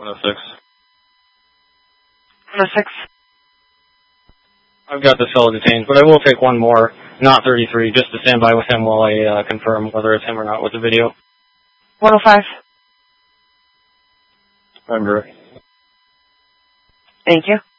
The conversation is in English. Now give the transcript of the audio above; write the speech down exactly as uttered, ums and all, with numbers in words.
one oh six. one oh six. I've got this fellow detained, but I will take one more, not thirty-three, just to stand by with him while I uh, confirm whether it's him or not with the video. one oh five. I'm Drew. Thank you.